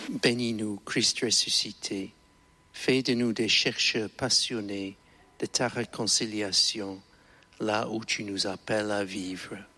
Bénis-nous, Christ ressuscité. Fais de nous des chercheurs passionnés de ta réconciliation, là où tu nous appelles à vivre.